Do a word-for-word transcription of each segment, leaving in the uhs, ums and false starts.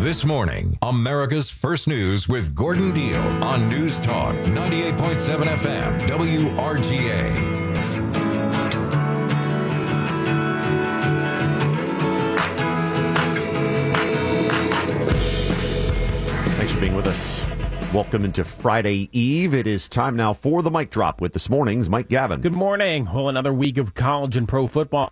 This morning, America's First News with Gordon Deal on News Talk ninety-eight point seven F M, W R G A. Thanks for being with us. Welcome into Friday Eve. It is time now for the Mic Drop with this morning's Mike Gavin. Good morning. Well, another week of college and pro football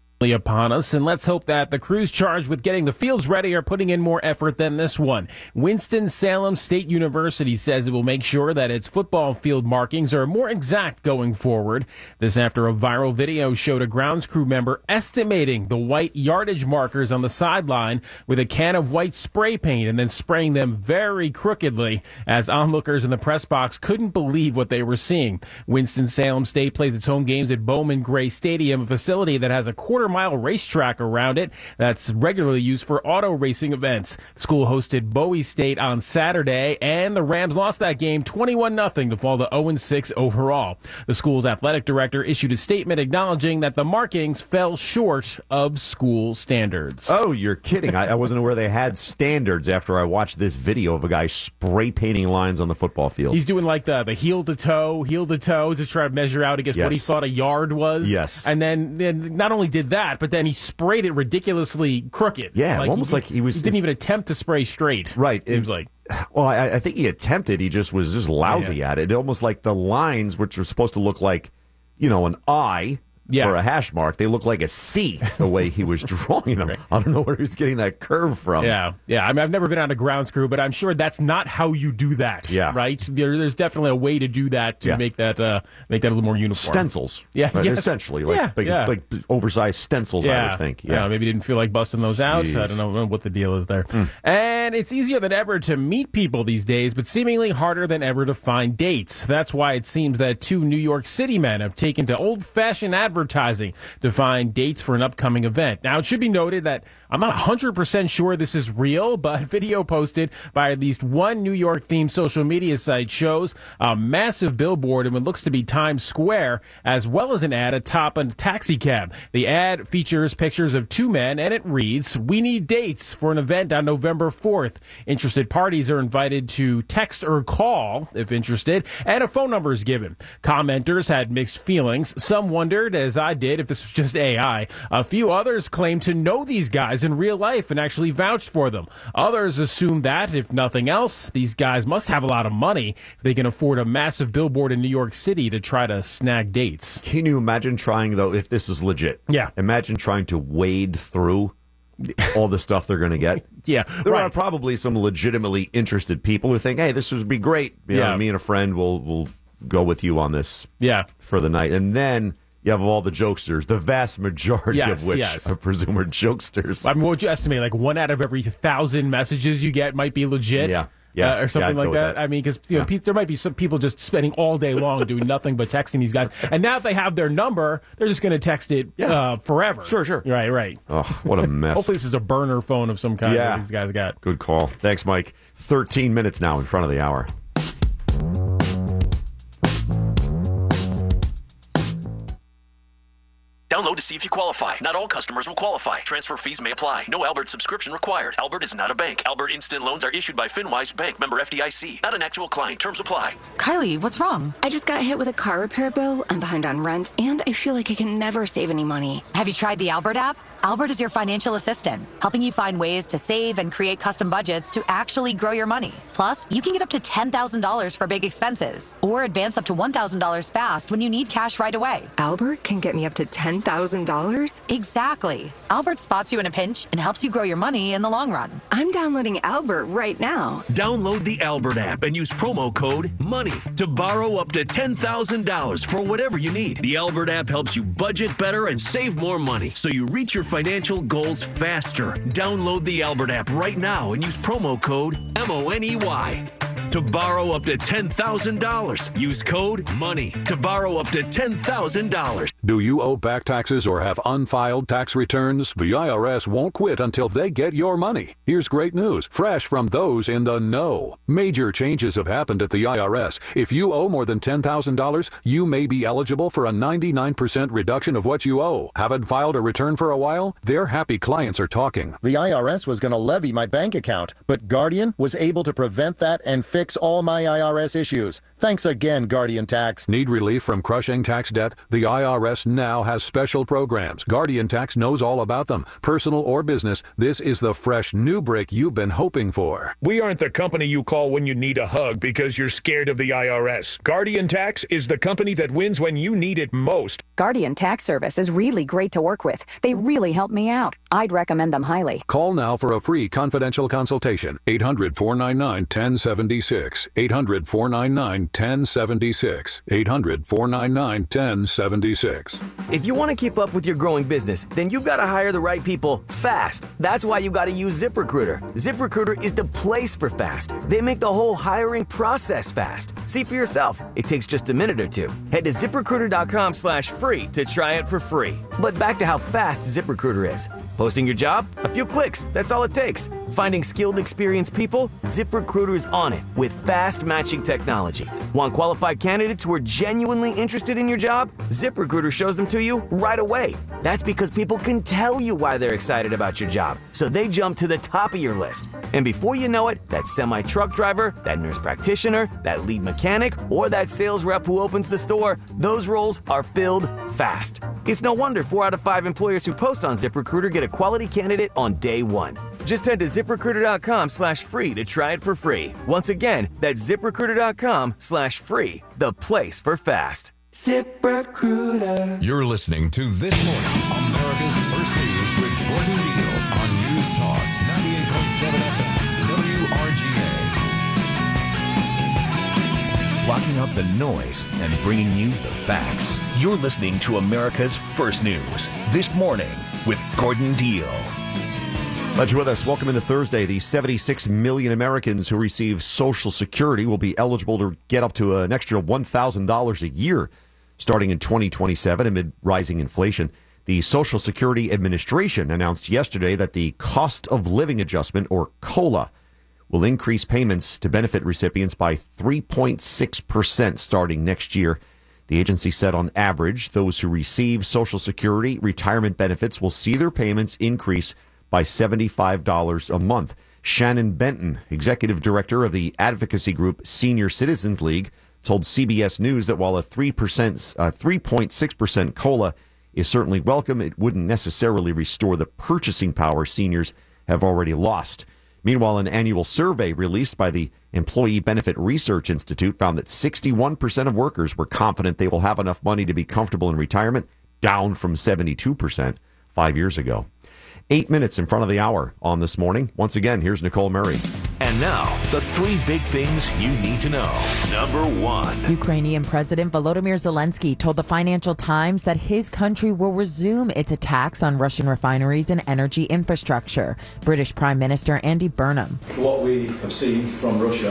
upon us, and let's hope that the crews charged with getting the fields ready are putting in more effort than this one. Winston-Salem State University says it will make sure that its football field markings are more exact going forward. This after a viral video showed a grounds crew member estimating the white yardage markers on the sideline with a can of white spray paint and then spraying them very crookedly, as onlookers in the press box couldn't believe what they were seeing. Winston-Salem State plays its home games at Bowman Gray Stadium, a facility that has a quarter mile racetrack around it that's regularly used for auto racing events. The school hosted Bowie State on Saturday, and the Rams lost that game twenty-one nothing to fall to oh and six overall. The school's athletic director issued a statement acknowledging that the markings fell short of school standards. Oh, you're kidding. I, I wasn't aware they had standards after I watched this video of a guy spray painting lines on the football field. He's doing like the, the heel to toe, heel to toe to try to measure out, I guess, Yes. what he thought a yard was. Yes. And then, then not only did that, but then he sprayed it ridiculously crooked. Yeah, like almost he, like he was- He didn't even attempt to spray straight. Right. Seems It- like. Well, I, I think he attempted. He just was just lousy Yeah. at it. Almost like the lines, which are supposed to look like, you know, an I. Yeah. For a hash mark, they look like a C the way he was drawing them. Right. I don't know where he was getting that curve from. Yeah, yeah. I mean, I've never been on a grounds crew, but I'm sure that's not how you do that. Yeah. Right? There, there's definitely a way to do that to Yeah. make that uh, make that a little more uniform. Stencils. Yeah, Right, yes. essentially. Like, Yeah, big, yeah. like oversized stencils, I Yeah, would think. yeah. Yeah. Maybe didn't feel like busting those out. Jeez. I don't know what the deal is there. Mm. And it's easier than ever to meet people these days, but seemingly harder than ever to find dates. That's why it seems that two New York City men have taken to old-fashioned advertising to find dates for an upcoming event. Now, it should be noted that I'm not one hundred percent sure this is real, but video posted by at least one New York-themed social media site shows a massive billboard in what looks to be Times Square, as well as an ad atop a taxi cab. The ad features pictures of two men, and it reads, "We need dates for an event on November fourth. Interested parties are invited to text or call, if interested, and a phone number is given." Commenters had mixed feelings. Some wondered, as I did, if this was just A I. A few others claimed to know these guys in real life and actually vouched for them. Others assumed that, if nothing else, these guys must have a lot of money if they can afford a massive billboard in New York City to try to snag dates. Can you imagine trying, though, if this is legit? Yeah. Imagine trying to wade through all the stuff they're going to get. Yeah, There right. are probably some legitimately interested people who think, hey, this would be great. You Yeah. know, me and a friend will will go with you on this Yeah. for the night. And then you have all the jokesters, the vast majority Yes, of which yes. I presume are jokesters. I mean, what would you estimate? Like one out of every thousand messages you get might be legit? Yeah. Yeah. Uh, or something Yeah, I'd like go with that. that. I mean, because you know, Yeah. pe- there might be some people just spending all day long doing nothing but texting these guys. And now if they have their number, they're just going to text it Yeah. uh, forever. Sure, sure. Right, right. Oh, what a mess. Hopefully this is a burner phone of some kind Yeah. that these guys got. Good call. Thanks, Mike. thirteen minutes now in front of the hour. Download to see if you qualify. Not all customers will qualify. Transfer fees may apply. No Albert subscription required. Albert is not a bank. Albert Instant Loans are issued by FinWise Bank, member F D I C. Not an actual client. Terms apply. Kylie, what's wrong? I just got hit with a car repair bill. I'm behind on rent, and I feel like I can never save any money. Have you tried the Albert app? Albert is your financial assistant, helping you find ways to save and create custom budgets to actually grow your money. Plus, you can get up to ten thousand dollars for big expenses, or advance up to one thousand dollars fast when you need cash right away. Albert can get me up to ten thousand dollars? Exactly. Albert spots you in a pinch and helps you grow your money in the long run. I'm downloading Albert right now. Download the Albert app and use promo code MONEY to borrow up to ten thousand dollars for whatever you need. The Albert app helps you budget better and save more money so you reach your financial goals faster. Download the Albert app right now and use promo code M O N E Y to borrow up to ten thousand dollars. Use code MONEY to borrow up to ten thousand dollars. Do you owe back taxes or have unfiled tax returns? The I R S won't quit until they get your money. Here's great news, fresh from those in the know. Major changes have happened at the I R S. If you owe more than ten thousand dollars, you may be eligible for a ninety-nine percent reduction of what you owe. Haven't filed a return for a while? Their happy clients are talking. The I R S was going to levy my bank account, but Guardian was able to prevent that and fix all my I R S issues. Thanks again, Guardian Tax. Need relief from crushing tax debt? The I R S now has special programs. Guardian Tax knows all about them. Personal or business, this is the fresh new break you've been hoping for. We aren't the company you call when you need a hug because you're scared of the I R S. Guardian Tax is the company that wins when you need it most. Guardian Tax Service is really great to work with. They really help me out. I'd recommend them highly. Call now for a free confidential consultation. eight hundred, four nine nine, one zero seven six. eight hundred, four nine nine, one zero seven six. eight hundred, four nine nine, one zero seven six. If you want to keep up with your growing business, then you've got to hire the right people fast. That's why you got to use ZipRecruiter. ZipRecruiter is the place for fast. They make the whole hiring process fast. See for yourself. It takes just a minute or two. Head to ZipRecruiter.com slash free to try it for free. But back to how fast ZipRecruiter is. Posting your job? A few clicks. That's all it takes. Finding skilled, experienced people? ZipRecruiter's on it with fast matching technology. Want qualified candidates who are genuinely interested in your job? ZipRecruiter shows them to you right away. That's because people can tell you why they're excited about your job, so they jump to the top of your list. And before you know it, that semi-truck driver, that nurse practitioner, that lead mechanic, or that sales rep who opens the store, those roles are filled fast. It's no wonder four out of five employers who post on ZipRecruiter get a quality candidate on day one. Just head to ZipRecruiter.com slash free to try it for free. Once again, that's ZipRecruiter.com slash free, the place for fast. ZipRecruiter. You're listening to This Morning, America's First News with Gordon Deal on News Talk ninety-eight point seven F M, W R G A. Blocking out the noise and bringing you the facts. You're listening to America's First News, This Morning with Gordon Deal. Glad you're with us. Welcome into Thursday. The seventy-six million Americans who receive Social Security will be eligible to get up to an extra one thousand dollars a year starting in twenty twenty-seven amid rising inflation. The Social Security Administration announced yesterday that the Cost of Living Adjustment, or COLA, will increase payments to benefit recipients by three point six percent starting next year. The agency said on average, those who receive Social Security retirement benefits will see their payments increase by seventy-five dollars a month. Shannon Benton, executive director of the advocacy group Senior Citizens League, told C B S News that while a three percent, uh, three point six percent COLA is certainly welcome, it wouldn't necessarily restore the purchasing power seniors have already lost. Meanwhile, an annual survey released by the Employee Benefit Research Institute found that sixty-one percent of workers were confident they will have enough money to be comfortable in retirement, down from seventy-two percent five years ago. Eight minutes in front of the hour on This Morning. Once again, here's Nicole Murray. And now, the three big things you need to know. Number one. Ukrainian President Volodymyr Zelensky told the Financial Times that his country will resume its attacks on Russian refineries and energy infrastructure. British Prime Minister Andy Burnham. What we have seen from Russia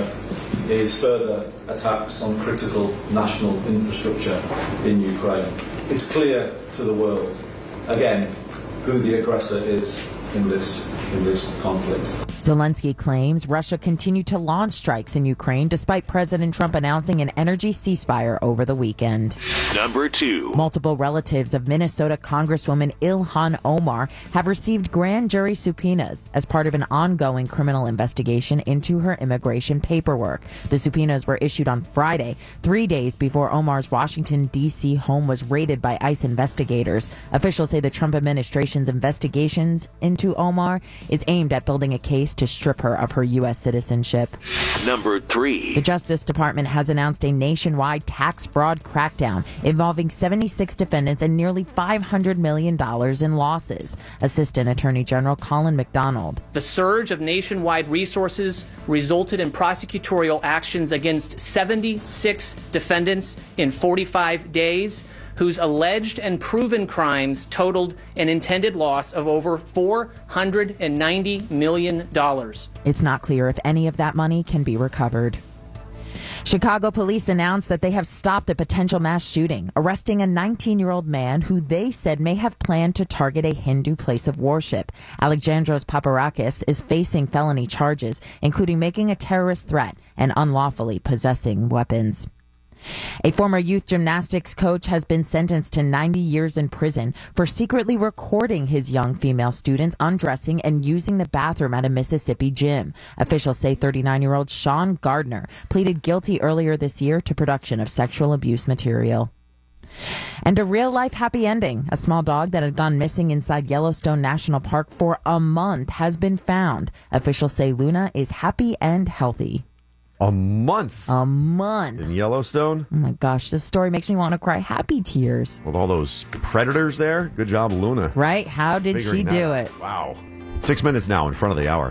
is further attacks on critical national infrastructure in Ukraine. It's clear to the world, again, who the aggressor is in this in this conflict. Zelensky claims Russia continued to launch strikes in Ukraine despite President Trump announcing an energy ceasefire over the weekend. Number two. Multiple relatives of Minnesota Congresswoman Ilhan Omar have received grand jury subpoenas as part of an ongoing criminal investigation into her immigration paperwork. The subpoenas were issued on Friday, three days before Omar's Washington, D C home was raided by ICE investigators. Officials say the Trump administration's investigations into Omar is aimed at building a case to strip her of her U S citizenship. Number three. The Justice Department has announced a nationwide tax fraud crackdown involving seventy-six defendants and nearly five hundred million dollars in losses. Assistant Attorney General Colin McDonald. The surge of nationwide resources resulted in prosecutorial actions against seventy-six defendants in forty-five days, whose alleged and proven crimes totaled an intended loss of over four hundred ninety million dollars. It's not clear if any of that money can be recovered. Chicago police announced that they have stopped a potential mass shooting, arresting a nineteen-year-old man who they said may have planned to target a Hindu place of worship. Alexandros Paparakis is facing felony charges, including making a terrorist threat and unlawfully possessing weapons. A former youth gymnastics coach has been sentenced to ninety years in prison for secretly recording his young female students undressing and using the bathroom at a Mississippi gym. Officials say thirty-nine-year-old Sean Gardner pleaded guilty earlier this year to production of sexual abuse material. And a real-life happy ending. A small dog that had gone missing inside Yellowstone National Park for a month has been found. Officials say Luna is happy and healthy. A month. A month. In Yellowstone? Oh my gosh, this story makes me want to cry happy tears. With all those predators there? Good job, Luna. Right? How did she do it? Wow. Six minutes now in front of the hour.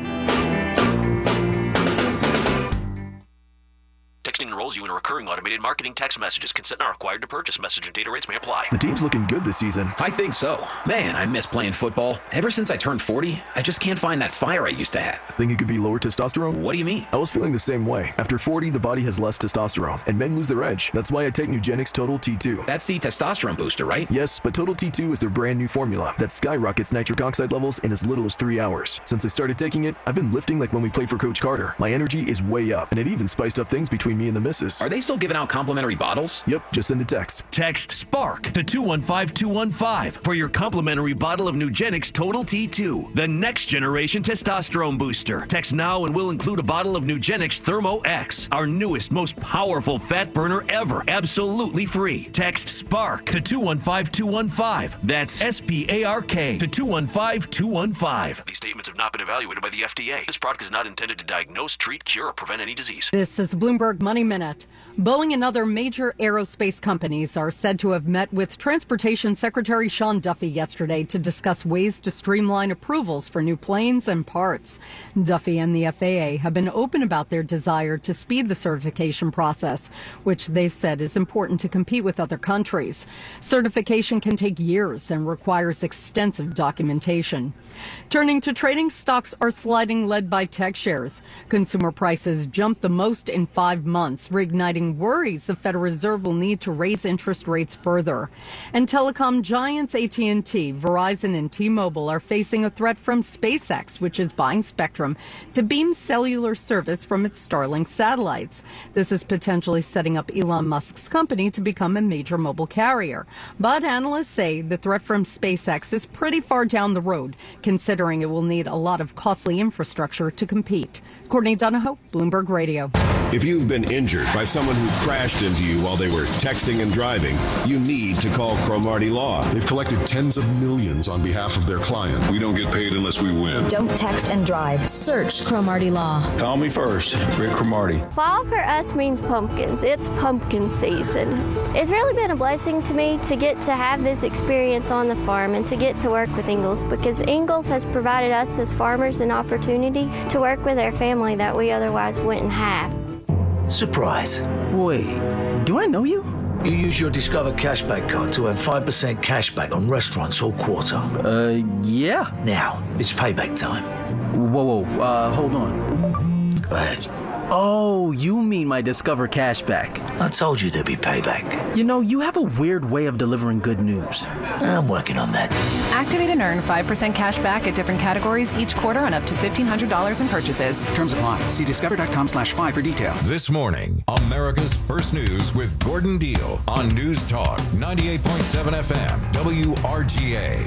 Texting enrolls you in a recurring automated marketing text messages. Consent not required to purchase. Message and data rates may apply. The team's looking good this season. I think so. Man, I miss playing football. Ever since I turned forty, I just can't find that fire I used to have. Think it could be lower testosterone? What do you mean? I was feeling the same way. After forty, the body has less testosterone, and men lose their edge. That's why I take Nugenix Total T two. That's the testosterone booster, right? Yes, but Total T two is their brand new formula that skyrockets nitric oxide levels in as little as three hours. Since I started taking it, I've been lifting like when we played for Coach Carter. My energy is way up, and it even spiced up things between me and the missus. Are they still giving out complimentary bottles? Yep, just send a text. Text SPARK to two one five two one five for your complimentary bottle of Nugenix Total T two, the next generation testosterone booster. Text now and we'll include a bottle of Nugenix Thermo X, our newest, most powerful fat burner ever, absolutely free. Text SPARK to two one five two one five. That's S P A R K to two one five two one five. These statements have not been evaluated by the F D A. This product is not intended to diagnose, treat, cure, or prevent any disease. This is Bloomberg Money Minute. Boeing and other major aerospace companies are said to have met with Transportation Secretary Sean Duffy yesterday to discuss ways to streamline approvals for new planes and parts. Duffy and the F A A have been open about their desire to speed the certification process, which they've said is important to compete with other countries. Certification can take years and requires extensive documentation. Turning to trading, stocks are sliding, led by tech shares. Consumer prices jumped the most in five months, reigniting worries the Federal Reserve will need to raise interest rates further. And telecom giants A T and T, Verizon, and T-Mobile are facing a threat from SpaceX, which is buying spectrum to beam cellular service from its Starlink satellites. This is potentially setting up Elon Musk's company to become a major mobile carrier. But analysts say the threat from SpaceX is pretty far down the road, considering it will need a lot of costly infrastructure to compete. Courtney Donahoe, Bloomberg Radio. If you've been injured by someone who crashed into you while they were texting and driving, you need to call Cromartie Law. They've collected tens of millions on behalf of their client. We don't get paid unless we win. Don't text and drive. Search Cromartie Law. Call me first, Rick Cromartie. Fall for us means pumpkins. It's pumpkin season. It's really been a blessing to me to get to have this experience on the farm and to get to work with Ingalls, because Ingalls has provided us as farmers an opportunity to work with our family that we otherwise wouldn't have. Surprise. Wait, do I know you? You use your Discover Cashback card to earn five percent cashback on restaurants all quarter. Uh, yeah. Now, it's payback time. Whoa, whoa, uh, hold on. Go ahead. Oh, you mean my Discover Cashback. I told you there'd be payback. You know, you have a weird way of delivering good news. I'm working on that. Activate and earn five percent cash back at different categories each quarter on up to fifteen hundred dollars in purchases. Terms apply. See discover.com slash five for details. This morning, America's First News with Gordon Deal on News Talk ninety-eight point seven F M, W R G A.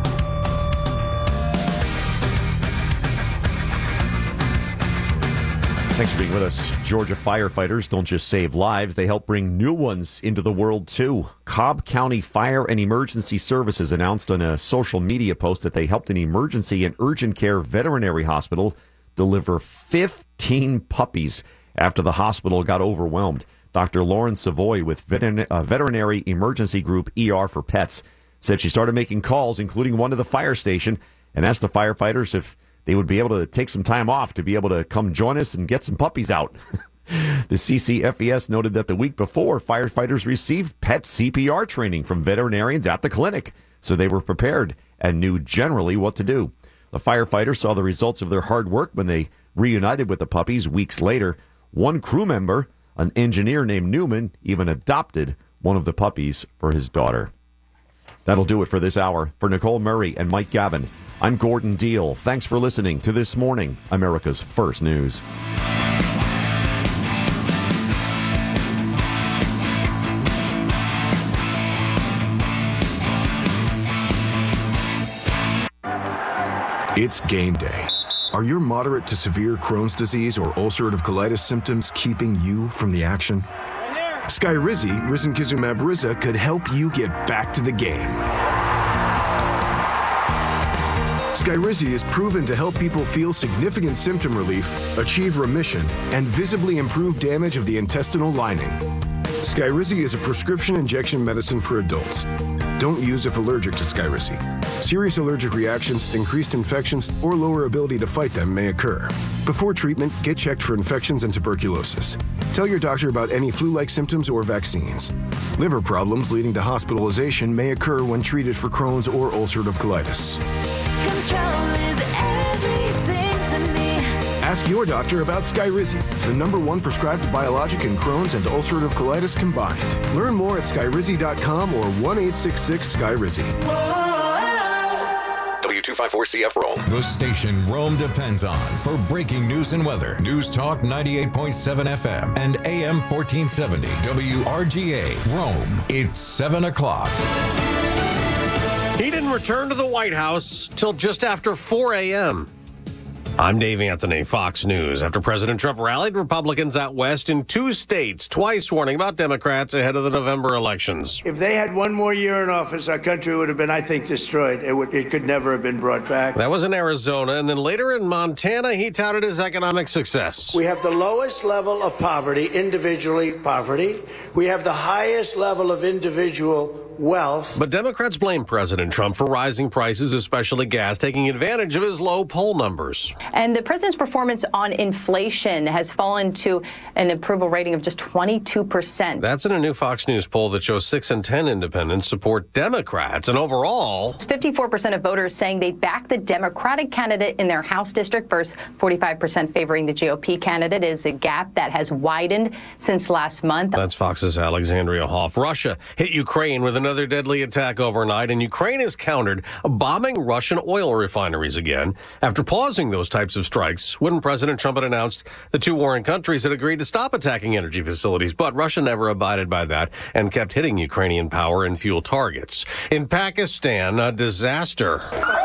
Thanks for being with us. Georgia firefighters don't just save lives, they help bring new ones into the world, too. Cobb County Fire and Emergency Services announced on a social media post that they helped an emergency and urgent care veterinary hospital deliver fifteen puppies after the hospital got overwhelmed. Doctor Lauren Savoy with Veterin- uh, Veterinary Emergency Group E R for Pets said she started making calls, including one to the fire station, and asked the firefighters if they would be able to take some time off to be able to come join us and get some puppies out. The C C F E S noted that the week before, firefighters received pet C P R training from veterinarians at the clinic, so they were prepared and knew generally what to do. The firefighters saw the results of their hard work when they reunited with the puppies weeks later. One crew member An engineer named Newman even adopted one of the puppies for his daughter. That'll do it for this hour. For Nicole Murray and Mike Gavin, I'm Gordon Deal. Thanks for listening to This Morning, America's First News. It's game day. Are your moderate to severe Crohn's disease or ulcerative colitis symptoms keeping you from the action? Skyrizi, risankizumab Riza, could help you get back to the game. Skyrizi is proven to help people feel significant symptom relief, achieve remission, and visibly improve damage of the intestinal lining. Skyrizi is a prescription injection medicine for adults. Don't use if allergic to Skyrizi. Serious allergic reactions, increased infections, or lower ability to fight them may occur. Before treatment, get checked for infections and tuberculosis. Tell your doctor about any flu-like symptoms or vaccines. Liver problems leading to hospitalization may occur when treated for Crohn's or ulcerative colitis. Control is everything to me. Ask your doctor about Skyrizi, the number one prescribed biologic in Crohn's and ulcerative colitis combined. Learn more at skyrizi dot com or one eight six six Skyrizi. W two fifty-four C F Rome. The station Rome depends on for breaking news and weather. News Talk ninety-eight point seven F M and A M fourteen seventy W R G A Rome. It's seven o'clock. He didn't return to the White House till just after four a.m. I'm Dave Anthony, Fox News. After President Trump rallied Republicans out west in two states, twice warning about Democrats ahead of the November elections. If they had one more year in office, our country would have been, I think, destroyed. It would, it could never have been brought back. That was in Arizona, and then later in Montana, he touted his economic success. We have the lowest level of poverty, individually poverty. We have the highest level of individual wealth. But Democrats blame President Trump for rising prices, especially gas, taking advantage of his low poll numbers. And the president's performance on inflation has fallen to an approval rating of just twenty-two percent. That's in a new Fox News poll that shows six in ten independents support Democrats. And overall, fifty-four percent of voters saying they back the Democratic candidate in their House district versus forty-five percent favoring the G O P candidate is a gap that has widened since last month. That's Fox's Alexandria Hoff. Russia hit Ukraine with another deadly attack overnight, and Ukraine has countered bombing Russian oil refineries again after pausing those types of strikes when President Trump had announced the two warring countries had agreed to stop attacking energy facilities. But Russia never abided by that and kept hitting Ukrainian power and fuel targets. In Pakistan, a disaster.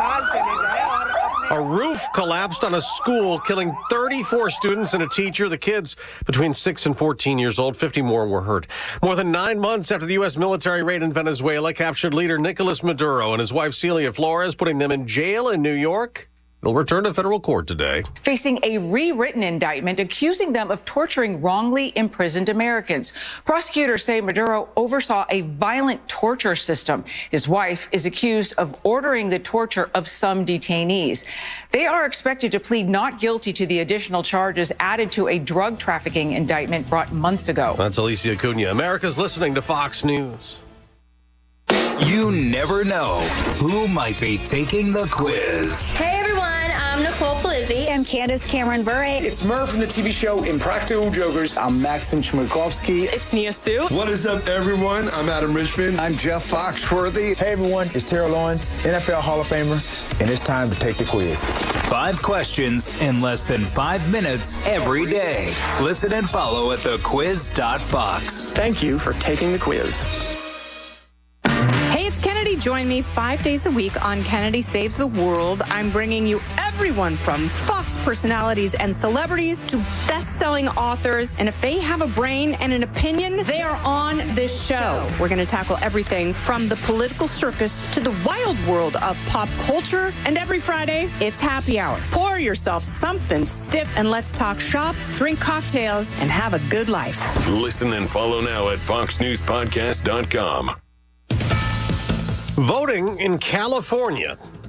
A roof collapsed on a school, killing thirty-four students and a teacher. The kids between six and fourteen years old. fifty more were hurt. More than nine months after the U S military raid in Venezuela captured leader Nicolas Maduro and his wife Celia Flores, putting them in jail in New York. They'll return to federal court today, facing a rewritten indictment accusing them of torturing wrongly imprisoned Americans. Prosecutors say Maduro oversaw a violent torture system. His wife is accused of ordering the torture of some detainees. They are expected to plead not guilty to the additional charges added to a drug trafficking indictment brought months ago. That's Alicia Cunha. America's listening to Fox News. You never know who might be taking the quiz. Hey everyone, I'm Nicole Palizzi. I'm Candace Cameron Bure. It's Murph from the T V show Impractical Jokers. I'm Maxim Chmerkovsky. It's Nia Sue. What is up, everyone? I'm Adam Richmond. I'm Jeff Foxworthy. Hey everyone, it's Terrell Owens, N F L Hall of Famer, and it's time to take the quiz. Five questions in less than five minutes every day. Listen and follow at the quiz dot fox. Thank you for taking the quiz. Hey, it's Kennedy. Join me five days a week on Kennedy Saves the World. I'm bringing you everyone from Fox personalities and celebrities to best-selling authors. And if they have a brain and an opinion, they are on this show. We're going to tackle everything from the political circus to the wild world of pop culture. And every Friday, it's happy hour. Pour yourself something stiff and let's talk shop, drink cocktails, and have a good life. Listen and follow now at fox news podcast dot com. Voting in California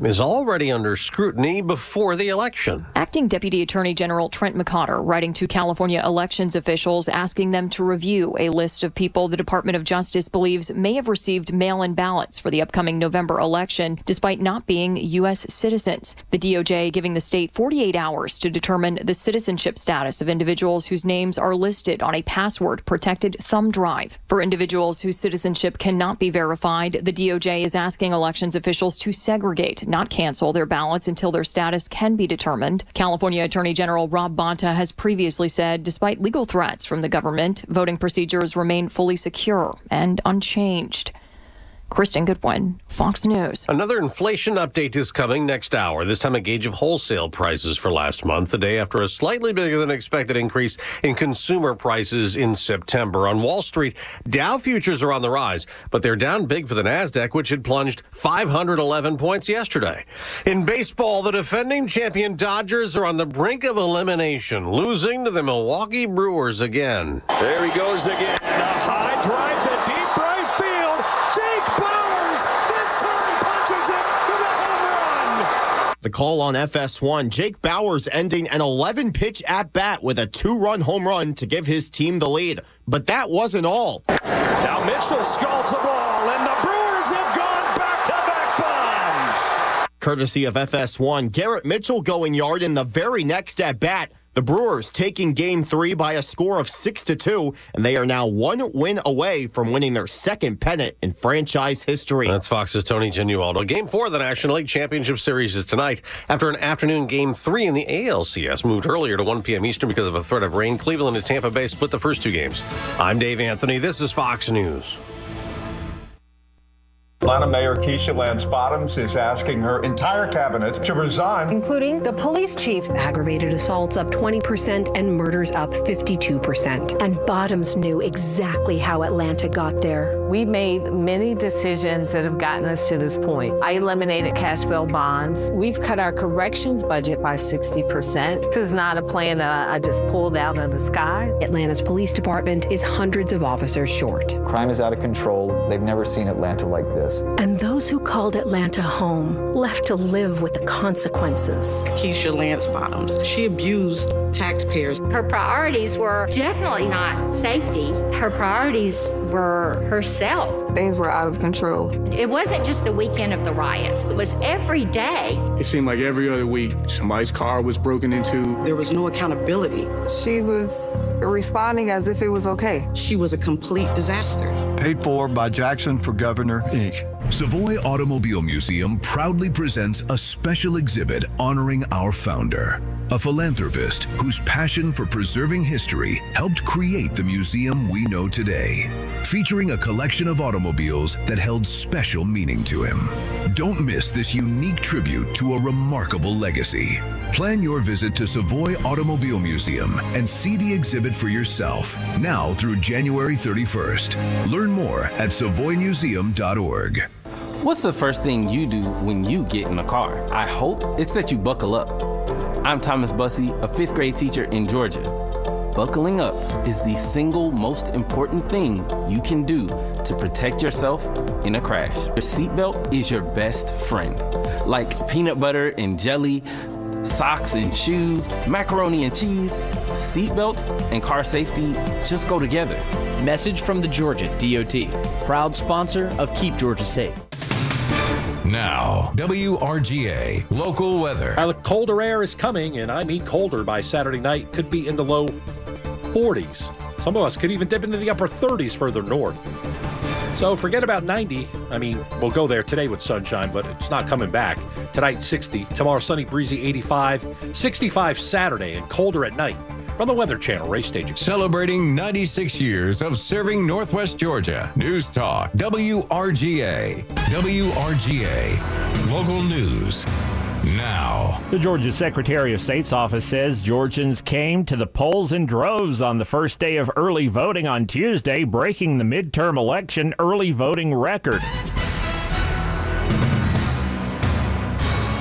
is already under scrutiny before the election. Acting Deputy Attorney General Trent McCotter writing to California elections officials asking them to review a list of people the Department of Justice believes may have received mail-in ballots for the upcoming November election despite not being U S citizens. The D O J giving the state forty-eight hours to determine the citizenship status of individuals whose names are listed on a password-protected thumb drive. For individuals whose citizenship cannot be verified, the D O J is asking elections officials to segregate, not cancel their ballots until their status can be determined. California Attorney General Rob Bonta has previously said, despite legal threats from the government, voting procedures remain fully secure and unchanged. Kristen Goodwin, Fox News. Another inflation update is coming next hour. This time a gauge of wholesale prices for last month, the day after a slightly bigger than expected increase in consumer prices in September. On Wall Street, Dow futures are on the rise, but they're down big for the Nasdaq, which had plunged five hundred eleven points yesterday. In baseball, the defending champion Dodgers are on the brink of elimination, losing to the Milwaukee Brewers again. There he goes again. A high drive to deep right field. Jake Bowers this time punches it with a home run. The call on F S one, Jake Bowers ending an eleven-pitch at-bat with a two-run home run to give his team the lead. But that wasn't all. Now Mitchell scalds the ball, and the Brewers have gone back-to-back bombs. Courtesy of F S one, Garrett Mitchell going yard in the very next at-bat. The Brewers taking game three by a score of six to two, and they are now one win away from winning their second pennant in franchise history. That's Fox's Tony Genualdo. Game four of the National League Championship Series is tonight. After an afternoon game three in the A L C S moved earlier to one p.m. Eastern because of a threat of rain, Cleveland and Tampa Bay split the first two games. I'm Dave Anthony. This is Fox News. Atlanta Mayor Keisha Lance Bottoms is asking her entire cabinet to resign, including the police chief. Aggravated assaults up twenty percent and murders up fifty-two percent. And Bottoms knew exactly how Atlanta got there. We made many decisions that have gotten us to this point. I eliminated cash bail bonds. We've cut our corrections budget by sixty percent. This is not a plan that I just pulled out of the sky. Atlanta's police department is hundreds of officers short. Crime is out of control. They've never seen Atlanta like this. And those who called Atlanta home left to live with the consequences. Keisha Lance Bottoms, she abused taxpayers. Her priorities were definitely not safety. Her priorities were herself. Things were out of control. It wasn't just the weekend of the riots. It was every day. It seemed like every other week somebody's car was broken into. There was no accountability. She was responding as if it was okay. She was a complete disaster. Paid for by Jackson for Governor, Incorporated. Savoy Automobile Museum proudly presents a special exhibit honoring our founder, a philanthropist whose passion for preserving history helped create the museum we know today, featuring a collection of automobiles that held special meaning to him. Don't miss this unique tribute to a remarkable legacy. Plan your visit to Savoy Automobile Museum and see the exhibit for yourself, now through January thirty-first. Learn more at savoy museum dot org. What's the first thing you do when you get in a car? I hope it's that you buckle up. I'm Thomas Bussey, a fifth grade teacher in Georgia. Buckling up is the single most important thing you can do to protect yourself in a crash. Your seatbelt is your best friend. Like peanut butter and jelly, socks and shoes, macaroni and cheese, seatbelts and car safety just go together. Message from the Georgia D O T, proud sponsor of Keep Georgia Safe. Now, W R G A local weather. Uh, the colder air is coming, and I mean colder by Saturday night. Could be in the low forties. Some of us could even dip into the upper thirties further north. So forget about ninety. I mean, we'll go there today with sunshine, but it's not coming back. Tonight, sixty. Tomorrow, sunny, breezy, eighty-five. sixty-five Saturday, and colder at night. From the Weather Channel, Ray Staging. Celebrating ninety-six years of serving Northwest Georgia. News Talk, W R G A. W R G A. Local news. Now. The Georgia Secretary of State's office says Georgians came to the polls in droves on the first day of early voting on Tuesday, breaking the midterm election early voting record.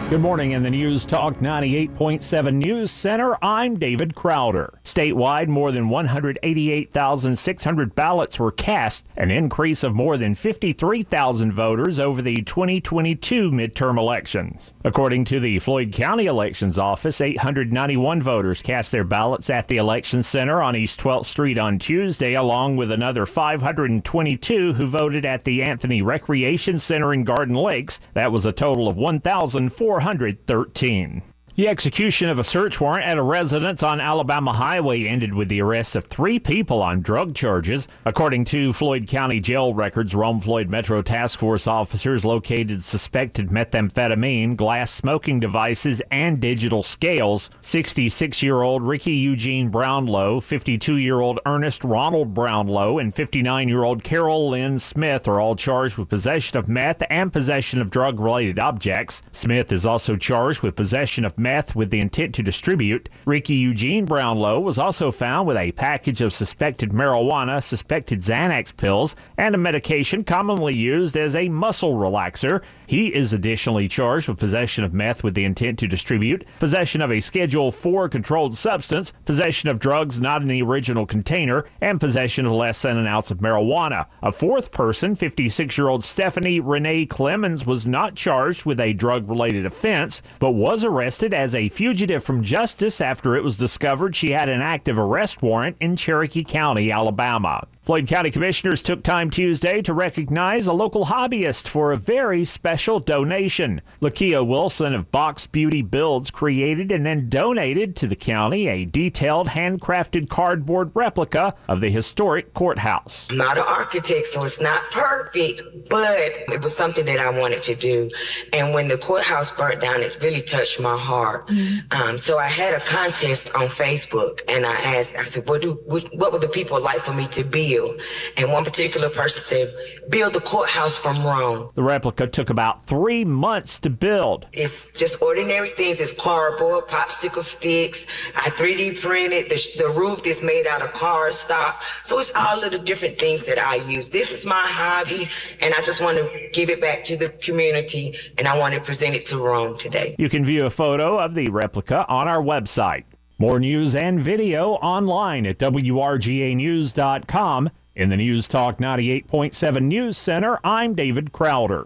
Good morning in the News Talk ninety-eight point seven News Center. I'm David Crowder. Statewide, more than one hundred eighty-eight thousand six hundred ballots were cast, an increase of more than fifty-three thousand voters over the twenty twenty-two midterm elections. According to the Floyd County Elections Office, eight hundred ninety-one voters cast their ballots at the Election Center on East twelfth Street on Tuesday, along with another five hundred twenty-two who voted at the Anthony Recreation Center in Garden Lakes. That was a total of one thousand four hundred thirteen. The execution of a search warrant at a residence on Alabama Highway ended with the arrest of three people on drug charges. According to Floyd County Jail records, Rome Floyd Metro Task Force officers located suspected methamphetamine, glass smoking devices, and digital scales. sixty-six-year-old Ricky Eugene Brownlow, fifty-two-year-old Ernest Ronald Brownlow, and fifty-nine-year-old Carol Lynn Smith are all charged with possession of meth and possession of drug-related objects. Smith is also charged with possession of meth with the intent to distribute. Ricky Eugene Brownlow was also found with a package of suspected marijuana, suspected Xanax pills, and a medication commonly used as a muscle relaxer. He is additionally charged with possession of meth with the intent to distribute, possession of a Schedule four controlled substance, possession of drugs not in the original container, and possession of less than an ounce of marijuana. A fourth person, fifty-six-year-old Stephanie Renee Clemens, was not charged with a drug-related offense, but was arrested as a fugitive from justice after it was discovered she had an active arrest warrant in Cherokee County, Alabama. Floyd County Commissioners took time Tuesday to recognize a local hobbyist for a very special donation. Lakia Wilson of Box Beauty Builds created and then donated to the county a detailed handcrafted cardboard replica of the historic courthouse. I'm not an architect, so it's not perfect, but it was something that I wanted to do. And when the courthouse burnt down, it really touched my heart. Mm-hmm. Um, so I had a contest on Facebook, and I asked, I said, what, do, what, what would the people like for me to build? And one particular person said, build the courthouse from Rome. The replica took about three months to build. It's just ordinary things. It's cardboard, popsicle sticks. I three D printed. The, the roof is made out of cardstock. So it's all of the different things that I use. This is my hobby, and I just want to give it back to the community, and I want to present it to Rome today. You can view a photo of the replica on our website. More news and video online at W R G A news dot com. In the News Talk ninety-eight point seven News Center, I'm David Crowder.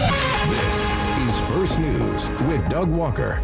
This is First News with Doug Walker.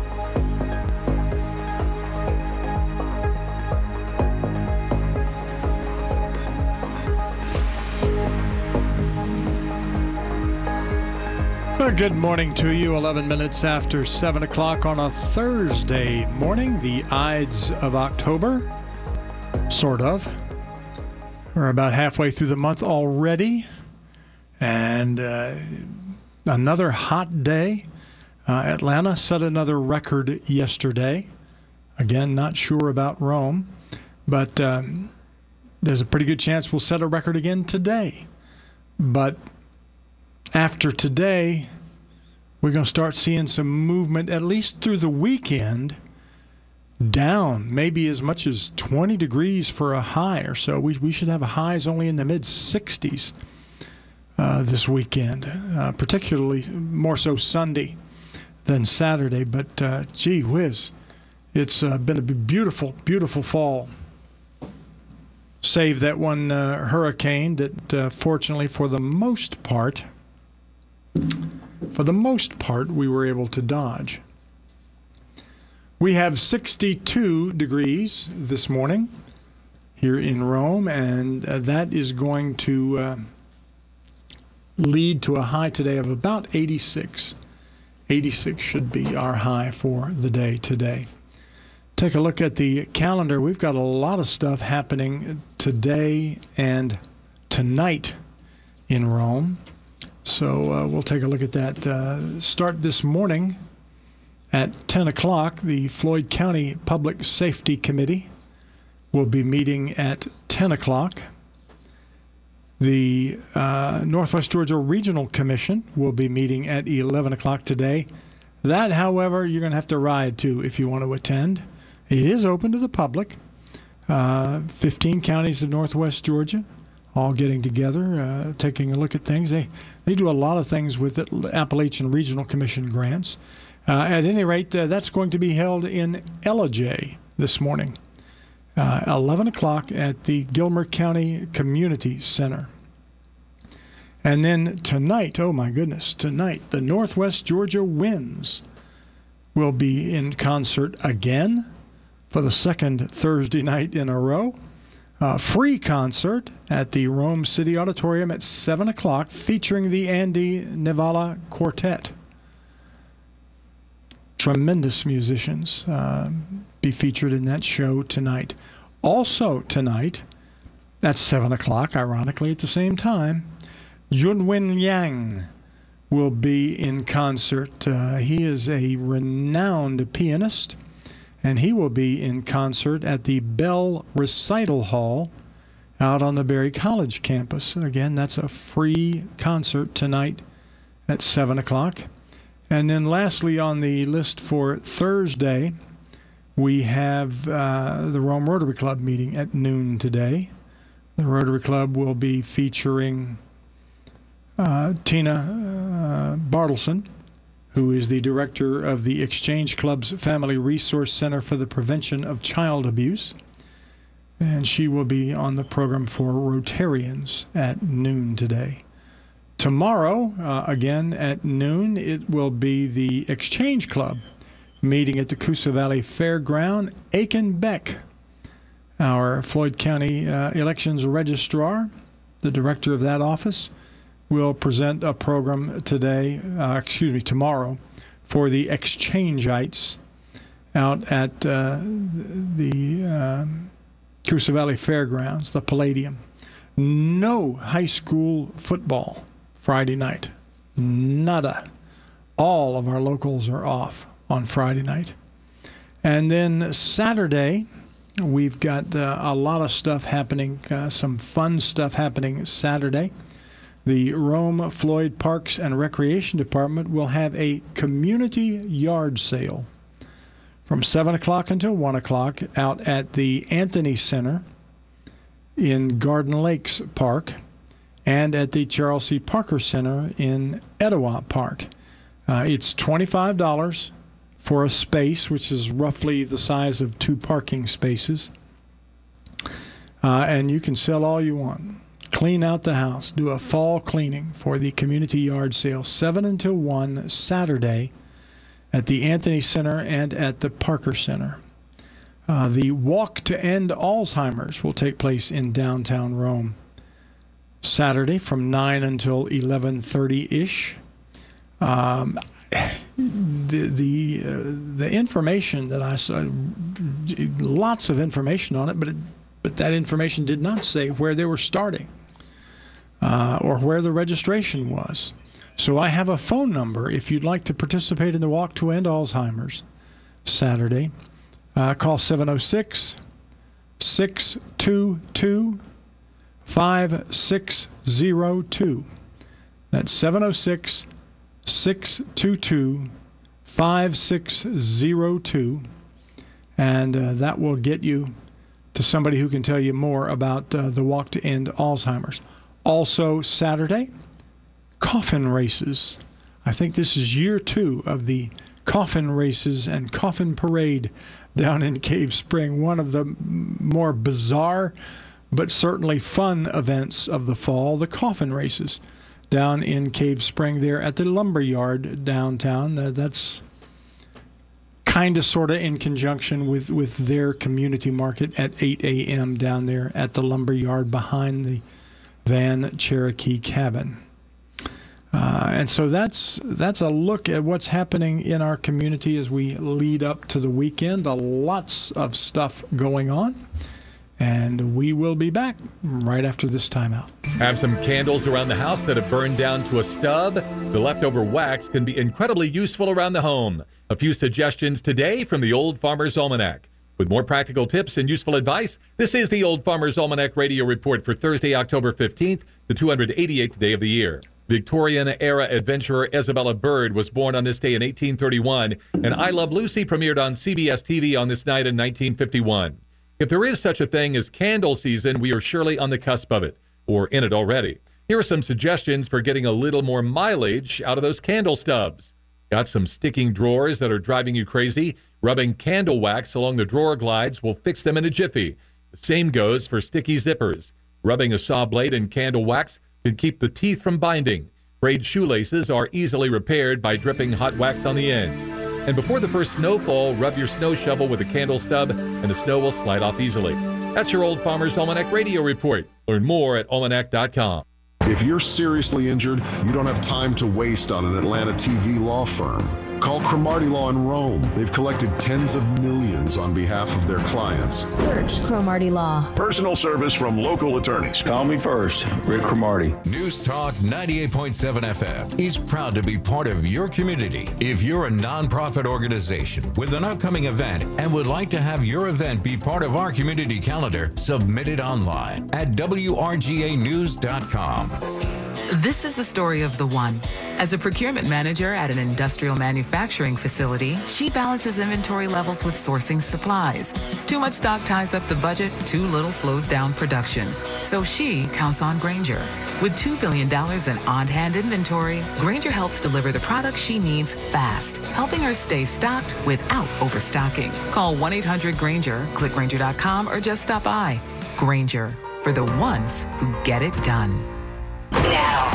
Well, good morning to you. eleven minutes after seven o'clock on a Thursday morning, the Ides of October. Sort of. We're about halfway through the month already. And uh, another hot day. Uh, Atlanta set another record yesterday. Again, not sure about Rome. But um, there's a pretty good chance we'll set a record again today. But after today, we're going to start seeing some movement, at least through the weekend, down maybe as much as twenty degrees for a high or so. We, we should have highs only in the mid sixties uh, this weekend, uh, particularly more so Sunday than Saturday. But, uh, gee whiz, it's uh, been a beautiful, beautiful fall. Save that one uh, hurricane that, uh, fortunately, for the most part, For the most part, we were able to dodge. We have sixty-two degrees this morning here in Rome, and uh, that is going to uh, lead to a high today of about eighty-six. eighty-six should be our high for the day today. Take a look at the calendar. We've got a lot of stuff happening today and tonight in Rome. So uh, we'll take a look at that. Uh, start this morning at ten o'clock. The Floyd County Public Safety Committee will be meeting at ten o'clock. The uh, Northwest Georgia Regional Commission will be meeting at eleven o'clock today. That, however, you're going to have to ride to if you want to attend. It is open to the public. Uh, fifteen counties of Northwest Georgia all getting together, uh, taking a look at things. They They do a lot of things with it, Appalachian Regional Commission grants. Uh, at any rate, uh, that's going to be held in Ellijay this morning, uh, eleven o'clock at the Gilmer County Community Center. And then tonight, oh my goodness, tonight, the Northwest Georgia Winds will be in concert again for the second Thursday night in a row. A free concert at the Rome City Auditorium at seven o'clock featuring the Andy Nivala Quartet. Tremendous musicians uh, be featured in that show tonight. Also tonight, at seven o'clock, ironically at the same time, Junwen Yang will be in concert. Uh, he is a renowned pianist, and he will be in concert at the Bell Recital Hall out on the Berry College campus. Again, that's a free concert tonight at seven o'clock. And then lastly on the list for Thursday, we have uh, the Rome Rotary Club meeting at noon today. The Rotary Club will be featuring uh, Tina uh, Bartleson, who is the director of the Exchange Club's Family Resource Center for the Prevention of Child Abuse. And she will be on the program for Rotarians at noon today. Tomorrow, uh, again at noon, it will be the Exchange Club meeting at the Coosa Valley Fairground. Aiken Beck, our Floyd County uh, Elections Registrar, the director of that office, will present a program today, uh, excuse me, tomorrow, for the Exchange-ites out at uh, the uh, Coosa Valley Fairgrounds, the Palladium. No high school football Friday night. Nada. All of our locals are off on Friday night. And then Saturday, we've got uh, a lot of stuff happening, uh, some fun stuff happening Saturday. The Rome Floyd Parks and Recreation Department will have a community yard sale from seven o'clock until one o'clock out at the Anthony Center in Garden Lakes Park and at the Charles C. Parker Center in Etowah Park. Uh, it's twenty-five dollars for a space, which is roughly the size of two parking spaces. Uh, and you can sell all you want. Clean out the house. Do a fall cleaning for the community yard sale, seven until one Saturday at the Anthony Center and at the Parker Center. Uh, the Walk to End Alzheimer's will take place in downtown Rome Saturday from nine until eleven thirty-ish. Um, the the uh, the information that I saw, lots of information on it, but it, but that information did not say where they were starting uh, or where the registration was. So I have a phone number if you'd like to participate in the Walk to End Alzheimer's Saturday. Uh, call seven oh six, six two two, five six oh two. That's seven oh six, six two two, five six oh two. And uh, that will get you to somebody who can tell you more about uh, the Walk to End Alzheimer's. Also Saturday, coffin races. I think this is year two of the coffin races and coffin parade down in Cave Spring, one of the more bizarre but certainly fun events of the fall, the coffin races down in Cave Spring there at the lumber yard downtown. Uh, that's kind of sort of in conjunction with, with their community market at eight a.m. down there at the lumber yard behind the Van Cherokee Cabin. Uh, and so that's that's a look at what's happening in our community as we lead up to the weekend. Uh, lots of stuff going on. And we will be back right after this timeout. Have some candles around the house that have burned down to a stub? The leftover wax can be incredibly useful around the home. A few suggestions today from the Old Farmer's Almanac. With more practical tips and useful advice, this is the Old Farmer's Almanac Radio Report for Thursday, October fifteenth, the two hundred eighty-eighth day of the year. Victorian-era adventurer Isabella Bird was born on this day in eighteen thirty-one, and I Love Lucy premiered on C B S T V on this night in nineteen fifty-one. If there is such a thing as candle season, we are surely on the cusp of it, or in it already. Here are some suggestions for getting a little more mileage out of those candle stubs. Got some sticking drawers that are driving you crazy? Rubbing candle wax along the drawer glides will fix them in a jiffy. The same goes for sticky zippers. Rubbing a saw blade in candle wax can keep the teeth from binding. Frayed shoelaces are easily repaired by dripping hot wax on the end. And before the first snowfall, rub your snow shovel with a candle stub and the snow will slide off easily. That's your Old Farmer's Almanac Radio Report. Learn more at almanac dot com. If you're seriously injured, you don't have time to waste on an Atlanta T V law firm. Call Cromartie Law in Rome. They've collected tens of millions on behalf of their clients. Search Cromartie Law. Personal service from local attorneys. Call me first, Rick Cromartie. News Talk ninety-eight point seven F M is proud to be part of your community. If you're a nonprofit organization with an upcoming event and would like to have your event be part of our community calendar, submit it online at W R G A news dot com. This is the story of the one. As a procurement manager at an industrial manufacturing facility, she balances inventory levels with sourcing supplies. Too much stock ties up the budget, too little slows down production. So she counts on Grainger. With two billion dollars in on-hand inventory, Grainger helps deliver the products she needs fast, helping her stay stocked without overstocking. Call one eight hundred Grainger, click Grainger dot com, or just stop by. Grainger, for the ones who get it done. Now,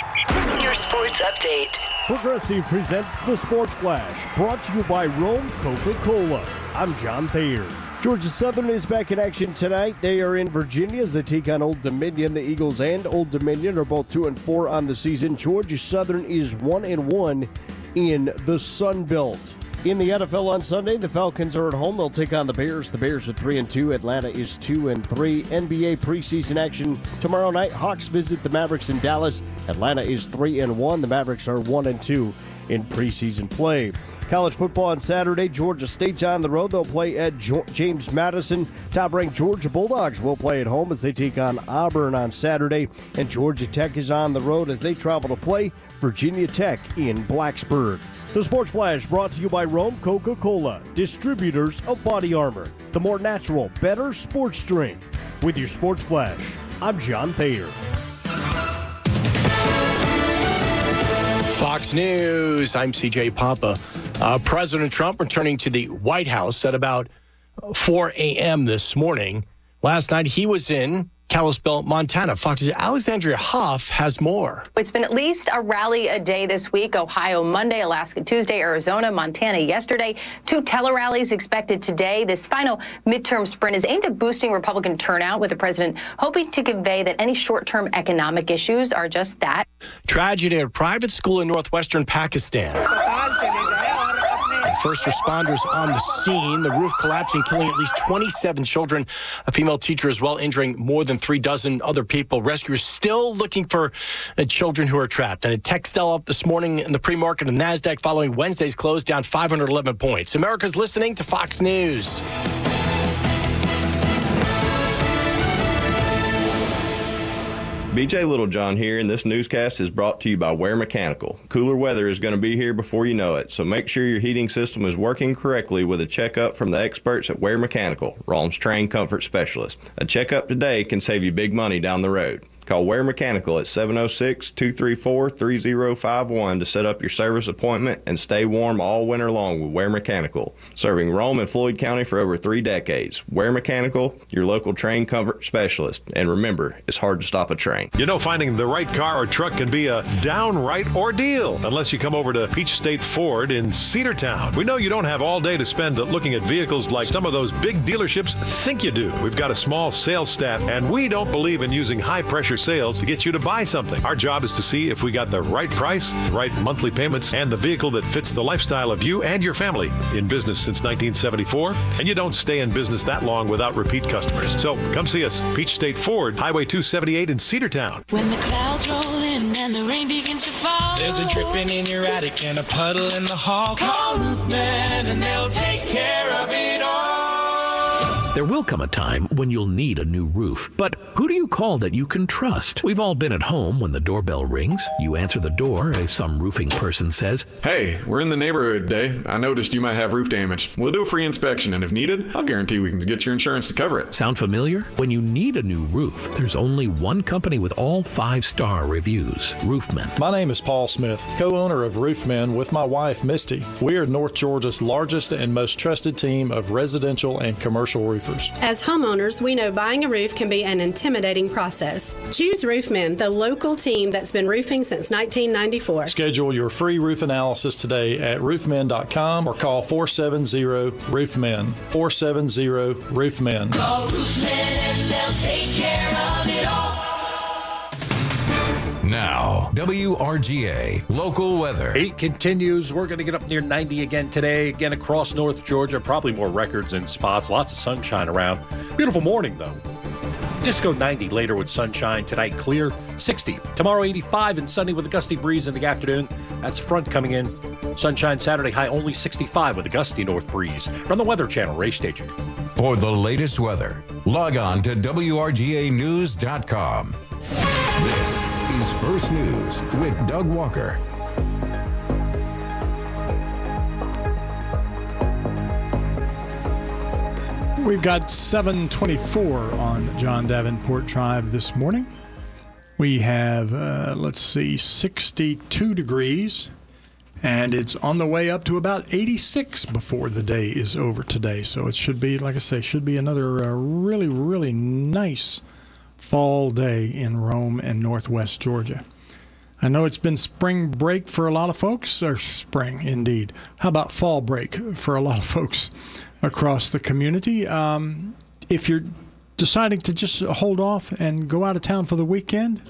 your sports update. Progressive presents the Sports Flash, brought to you by Rome Coca-Cola. I'm John Thayer. Georgia Southern is back in action tonight. They are in Virginia as they take on Old Dominion. The Eagles and Old Dominion are both two and four on the season. Georgia Southern is one and one in the Sun Belt. In the N F L on Sunday, the Falcons are at home. They'll take on the Bears. The Bears are three and two. Atlanta is two and three. N B A preseason action tomorrow night. Hawks visit the Mavericks in Dallas. Atlanta is three and one. The Mavericks are one and two in preseason play. College football on Saturday. Georgia State's on the road. They'll play at jo- James Madison. Top-ranked Georgia Bulldogs will play at home as they take on Auburn on Saturday. And Georgia Tech is on the road as they travel to play Virginia Tech in Blacksburg. The Sports Flash brought to you by Rome Coca-Cola, distributors of Body Armor, the more natural, better sports drink. With your Sports Flash, I'm John Thayer. Fox News, I'm C J Papa. Uh, President Trump returning to the White House at about four a.m. this morning. Last night he was in Kalispell, Montana. Fox's Alexandria Hoff has more. It's been at least a rally a day this week. Ohio Monday, Alaska Tuesday, Arizona, Montana yesterday. Two tele-rallies expected today. This final midterm sprint is aimed at boosting Republican turnout, with the president hoping to convey that any short-term economic issues are just that. Tragedy at a private school in northwestern Pakistan. First responders on the scene. The roof collapsing, killing at least twenty-seven children. A female teacher as well, injuring more than three dozen other people. Rescuers still looking for uh, children who are trapped. And a tech sell up this morning in the pre-market of NASDAQ following Wednesday's close, down five hundred eleven points. America's listening to Fox News. B J Littlejohn here, and this newscast is brought to you by Ware Mechanical. Cooler weather is going to be here before you know it, so make sure your heating system is working correctly with a checkup from the experts at Ware Mechanical, Raleig's trained comfort specialist. A checkup today can save you big money down the road. Call Ware Mechanical at seven oh six, two three four, three oh five one to set up your service appointment and stay warm all winter long with Ware Mechanical. Serving Rome and Floyd County for over three decades. Ware Mechanical, your local train comfort specialist. And remember, it's hard to stop a train. You know, finding the right car or truck can be a downright ordeal unless you come over to Peach State Ford in Cedartown. We know you don't have all day to spend looking at vehicles like some of those big dealerships think you do. We've got a small sales staff, and we don't believe in using high-pressure sales to get you to buy something. Our job is to see if we got the right price, the right monthly payments, and the vehicle that fits the lifestyle of you and your family. In business since nineteen seventy-four, and you don't stay in business that long without repeat customers. So come see us, Peach State Ford, Highway two seventy-eight in Cedartown. When the clouds roll in and the rain begins to fall, there's a dripping in your attic and a puddle in the hall. Call Roofman and they'll take care of it all. There will come a time when you'll need a new roof. But who do you call that you can trust? We've all been at home when the doorbell rings. You answer the door as some roofing person says, "Hey, we're in the neighborhood today. I noticed you might have roof damage. We'll do a free inspection, and if needed, I'll guarantee we can get your insurance to cover it." Sound familiar? When you need a new roof, there's only one company with all five-star reviews, Roofmen. My name is Paul Smith, co-owner of Roofmen with my wife, Misty. We are North Georgia's largest and most trusted team of residential and commercial roofers. As homeowners, we know buying a roof can be an intimidating process. Choose Roofmen, the local team that's been roofing since nineteen ninety-four. Schedule your free roof analysis today at roofmen dot com or call four seven zero roofmen. four seven zero roofmen. Call Roofmen and they'll take care of it all. Now, W R G A local weather. Heat continues. We're going to get up near ninety again today. Again across North Georgia. Probably more records in spots. Lots of sunshine around. Beautiful morning, though. Just go ninety later with sunshine. Tonight, clear. sixty. Tomorrow, eighty-five and sunny with a gusty breeze in the afternoon. That's front coming in. Sunshine Saturday, high only sixty-five with a gusty north breeze. From the Weather Channel, Ray Staging. For the latest weather, log on to W R G A news dot com. This is First News with Doug Walker. We've got seven twenty-four on John Davenport Drive this morning. We have, uh, let's see, sixty-two degrees, and it's on the way up to about eighty-six before the day is over today. So it should be, like I say, should be another uh, really, really nice fall day in Rome and Northwest Georgia. I know it's been spring break for a lot of folks, or spring indeed. How about fall break for a lot of folks across the community? Um, if you're deciding to just hold off and go out of town for the weekend,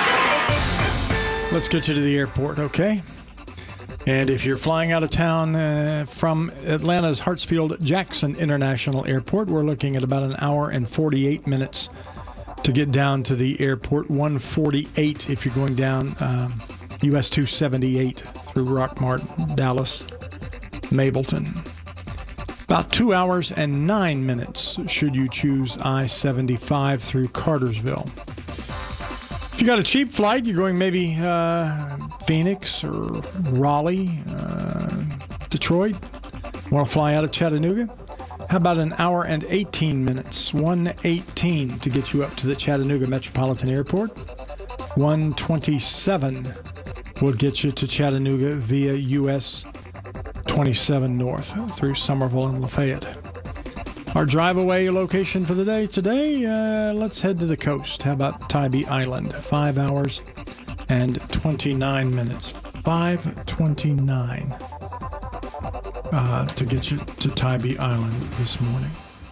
let's get you to the airport, okay? And if you're flying out of town uh, from Atlanta's Hartsfield-Jackson International Airport, we're looking at about an hour and forty-eight minutes to get down to the airport. One forty-eight if you're going down um, U S two seventy-eight through Rockmart, Dallas, Mableton. About two hours and nine minutes should you choose I seventy-five through Cartersville. If you got a cheap flight, you're going maybe uh, Phoenix or Raleigh, uh, Detroit, want to fly out of Chattanooga? How about an hour and eighteen minutes, one eighteen to get you up to the Chattanooga Metropolitan Airport. one twenty-seven will get you to Chattanooga via U S twenty-seven North through Somerville and Lafayette. Our drive-away location for the day today, uh, let's head to the coast. How about Tybee Island? Five hours and twenty-nine minutes. five twenty-nine. Uh, to get you to Tybee Island this morning.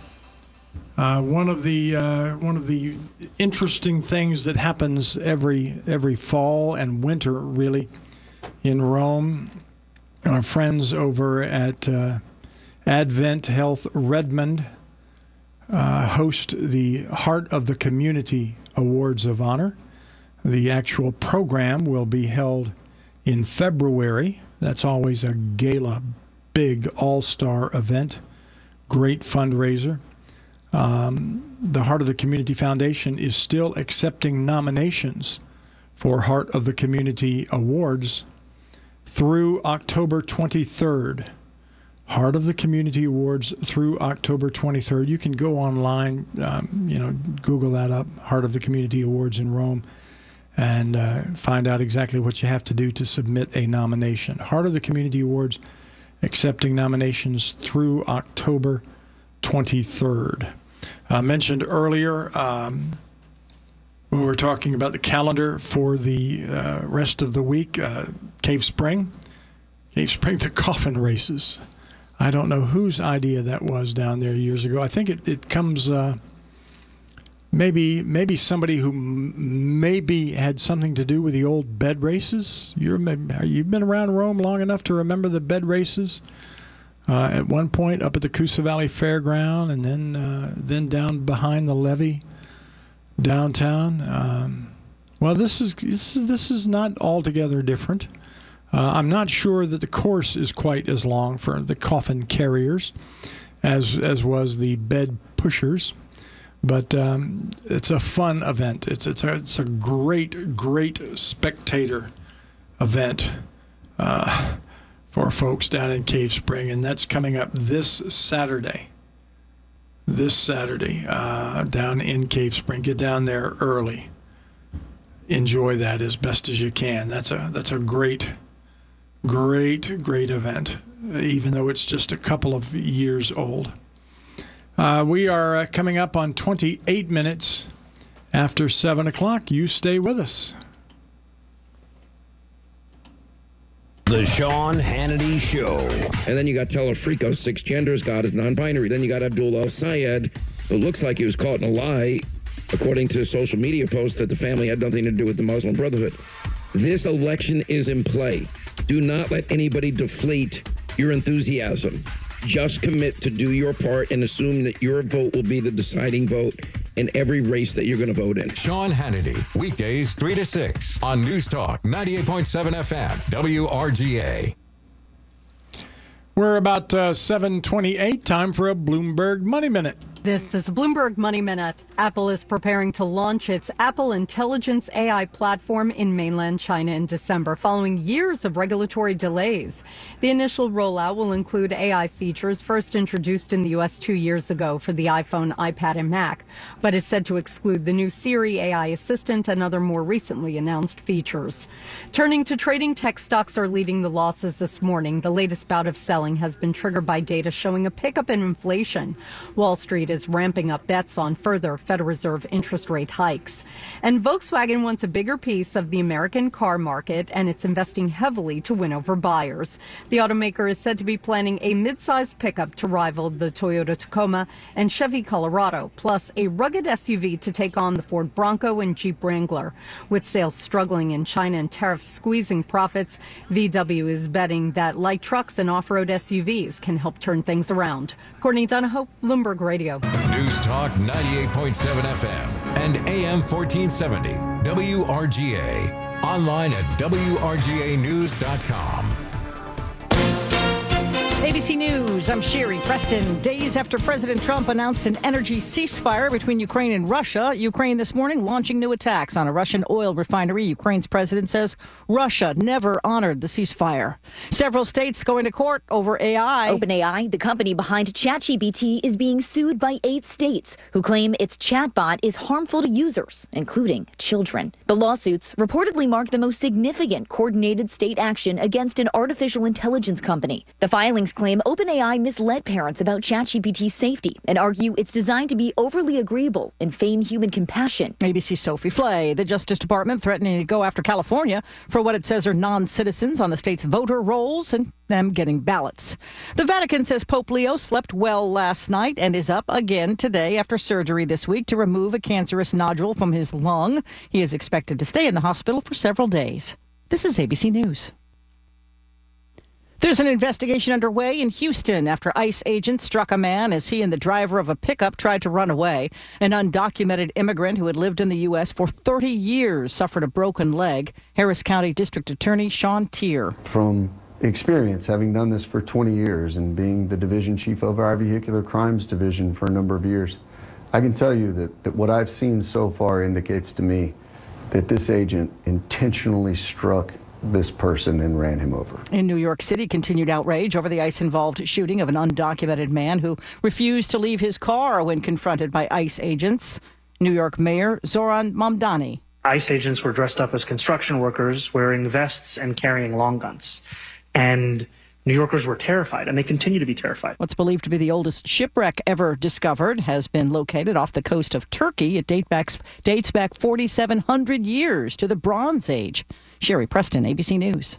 Uh, one of the uh, one of the interesting things that happens every every fall and winter, really, in Rome, our friends over at uh, Advent Health Redmond uh, host the Heart of the Community Awards of Honor. The actual program will be held in February. That's always a gala, big all-star event, great fundraiser. Um, the Heart of the Community Foundation is still accepting nominations for Heart of the Community Awards through October twenty-third. Heart of the Community Awards through October twenty-third. You can go online, um, you know, Google that up, Heart of the Community Awards in Rome, and uh, find out exactly what you have to do to submit a nomination. Heart of the Community Awards accepting nominations through October twenty-third. I uh, mentioned earlier um, when we were talking about the calendar for the uh, rest of the week, uh, Cave Spring. Cave Spring, the coffin races. I don't know whose idea that was down there years ago. I think it, it comes... Uh, Maybe maybe somebody who m- maybe had something to do with the old bed races. You're, you've been around Rome long enough to remember the bed races. Uh, at one point up at the Coosa Valley Fairground, and then uh, then down behind the levee downtown. Um, well, this is this is this is not altogether different. Uh, I'm not sure that the course is quite as long for the coffin carriers. as as was the Bed Pushers. But um, it's a fun event. It's it's a, it's a great, great spectator event uh, for folks down in Cave Spring, and that's coming up this Saturday. This Saturday uh, down in Cave Spring. Get down there early. Enjoy that as best as you can. That's a that's a great, great, great event, even though it's just a couple of years old. Uh, we are uh, coming up on twenty-eight minutes after seven o'clock. You stay with us. The Sean Hannity Show. And then you got Telefrico, six genders, God is non-binary. Then you got Abdul El-Sayed, who looks like he was caught in a lie, according to social media posts that the family had nothing to do with the Muslim Brotherhood. This election is in play. Do not let anybody deflate your enthusiasm. Just commit to do your part and assume that your vote will be the deciding vote in every race that you're going to vote in. Sean Hannity, weekdays three to six on News Talk ninety-eight point seven F M, W R G A. We're about uh, seven twenty-eight, time for a Bloomberg Money Minute. This is Bloomberg Money Minute. Apple is preparing to launch its Apple Intelligence A I platform in mainland China in December, following years of regulatory delays. The initial rollout will include A I features first introduced in the U S two years ago for the iPhone, iPad, and Mac, but is said to exclude the new Siri A I assistant and other more recently announced features. Turning to trading, tech stocks are leading the losses this morning. The latest bout of selling has been triggered by data showing a pickup in inflation. Wall Street is ramping up bets on further Federal Reserve interest rate hikes. And Volkswagen wants a bigger piece of the American car market, and it's investing heavily to win over buyers. The automaker is said to be planning a mid-sized pickup to rival the Toyota Tacoma and Chevy Colorado, plus a rugged S U V to take on the Ford Bronco and Jeep Wrangler. With sales struggling in China and tariffs squeezing profits, V W is betting that light trucks and off-road S U Vs can help turn things around. Courtney Donahoe, Bloomberg Radio. News Talk ninety-eight point seven F M and A M fourteen seventy W R G A. Online at W R G A news dot com. A B C News, I'm Sherry Preston. Days after President Trump announced an energy ceasefire between Ukraine and Russia, Ukraine this morning launching new attacks on a Russian oil refinery. Ukraine's president says Russia never honored the ceasefire. Several states going to court over A I. OpenAI, the company behind ChatGPT, is being sued by eight states who claim its chatbot is harmful to users, including children. The lawsuits reportedly mark the most significant coordinated state action against an artificial intelligence company. The filings claim OpenAI misled parents about ChatGPT's safety and argue it's designed to be overly agreeable and feign human compassion. A B C's Sophie Flay. The Justice Department threatening to go after California for what it says are non-citizens on the state's voter rolls and them getting ballots. The Vatican says Pope Leo slept well last night and is up again today after surgery this week to remove a cancerous nodule from his lung. He is expected to stay in the hospital for several days. This is A B C News. There's an investigation underway in Houston after ICE agents struck a man as he and the driver of a pickup tried to run away. An undocumented immigrant who had lived in the U S for thirty years suffered a broken leg. Harris County District Attorney Sean Tier. From experience, having done this for twenty years and being the division chief of our vehicular crimes division for a number of years, I can tell you that, that what I've seen so far indicates to me that this agent intentionally struck this person and ran him over. In New York City, continued outrage over the ICE-involved shooting of an undocumented man who refused to leave his car when confronted by ICE agents. New York Mayor Zoran Mamdani. ICE agents were dressed up as construction workers, wearing vests and carrying long guns. And New Yorkers were terrified, and they continue to be terrified. What's believed to be the oldest shipwreck ever discovered has been located off the coast of Turkey. It date back, dates back forty-seven hundred years to the Bronze Age. Sherry Preston, A B C News.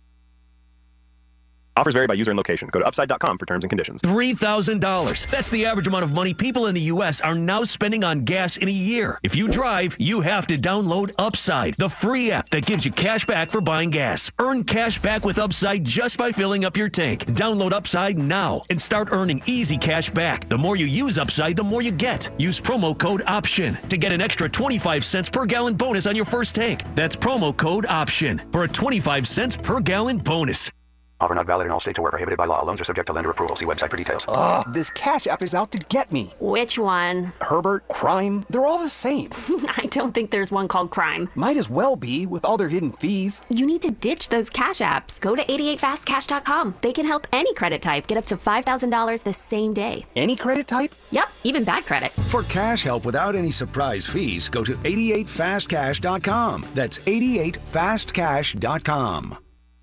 Offers vary by user and location. Go to upside dot com for terms and conditions. three thousand dollars. That's the average amount of money people in the U S are now spending on gas in a year. If you drive, you have to download Upside, the free app that gives you cash back for buying gas. Earn cash back with Upside just by filling up your tank. Download Upside now and start earning easy cash back. The more you use Upside, the more you get. Use promo code OPTION to get an extra twenty-five cents per gallon bonus on your first tank. That's promo code OPTION for a twenty-five cents per gallon bonus. Offer not valid in all states or where prohibited by law. Loans are subject to lender approval. See website for details. Ugh, this Cash App is out to get me. Which one? Herbert, Crime, they're all the same. I don't think there's one called Crime. Might as well be, with all their hidden fees. You need to ditch those Cash Apps. Go to eighty-eight fast cash dot com. They can help any credit type get up to five thousand dollars the same day. Any credit type? Yep, even bad credit. For cash help without any surprise fees, go to eighty-eight fast cash dot com. That's eighty-eight fast cash dot com.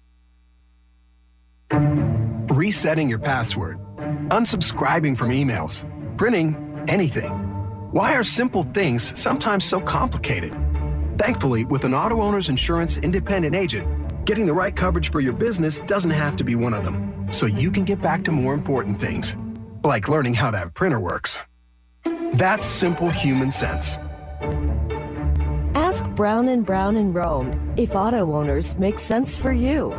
Resetting your password, unsubscribing from emails, printing anything. Why are simple things sometimes so complicated? Thankfully, with an auto owner's insurance independent agent, getting the right coverage for your business doesn't have to be one of them, so you can get back to more important things, like learning how that printer works. That's simple human sense. Ask Brown and Brown in Rome if auto owners make sense for you.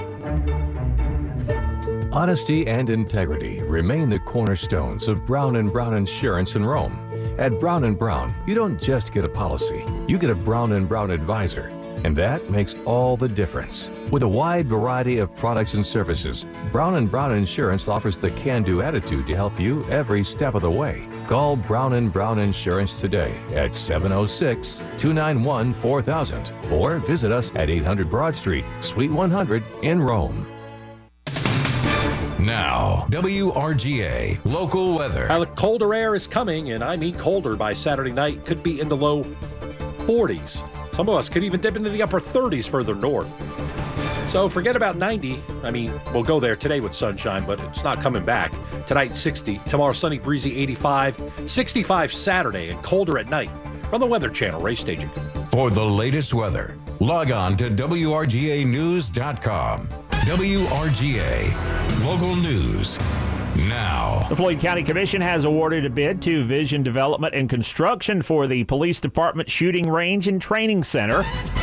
Honesty and integrity remain the cornerstones of Brown and Brown Insurance in Rome. At Brown and Brown, you don't just get a policy, you get a Brown and Brown advisor. And that makes all the difference. With a wide variety of products and services, Brown and Brown Insurance offers the can-do attitude to help you every step of the way. Call Brown and Brown Insurance today at seven oh six, two nine one, four thousand or visit us at eight hundred Broad Street, Suite one hundred in Rome. Now, W R G A local weather. Now, the colder air is coming, and I mean colder by Saturday night. Could be in the low forties. Some of us could even dip into the upper thirties further north. So forget about ninety. I mean, we'll go there today with sunshine, but it's not coming back. Tonight, sixty. Tomorrow, sunny, breezy, eighty-five. sixty-five Saturday and colder at night. From the Weather Channel, Ray Staging. For the latest weather, log on to W R G A news dot com. W R G A local news now. The Floyd County Commission has awarded a bid to Vision Development and Construction for the Police Department Shooting Range and Training Center.